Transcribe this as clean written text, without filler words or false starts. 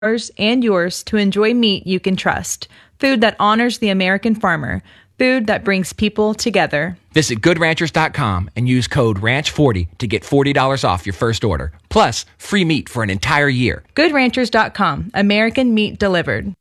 and yours to enjoy meat you can trust. Food that honors the American farmer. Food that brings people together. Visit GoodRanchers.com and use code RANCH40 to get $40 off your first order. Plus, free meat for an entire year. GoodRanchers.com. American meat delivered.